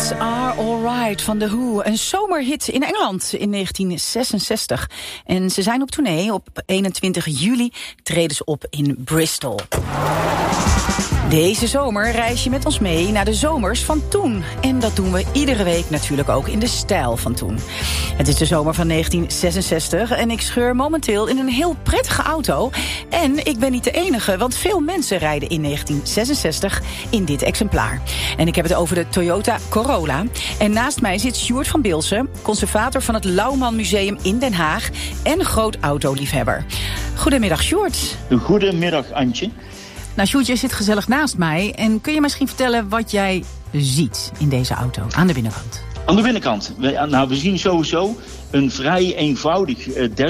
Nights Are Alright van The Who. Een zomerhit in Engeland in 1966. En ze zijn op tournee. Op 21 juli treden ze op in Bristol. Deze zomer reis je met ons mee naar de zomers van toen. En dat doen we iedere week natuurlijk ook in de stijl van toen. Het is de zomer van 1966 en ik scheur momenteel in een heel prettige auto. En ik ben niet de enige, want veel mensen rijden in 1966 in dit exemplaar. En ik heb het over de Toyota Corolla. En naast mij zit Sjoerd van Bilsen, conservator van het Lauwman Museum in Den Haag en groot autoliefhebber. Goedemiddag, Sjoerd. Goedemiddag, Antje. Nou, Sjoerd, je zit gezellig naast mij. En kun je misschien vertellen wat jij ziet in deze auto, aan de binnenkant? Aan de binnenkant? We zien sowieso een vrij eenvoudig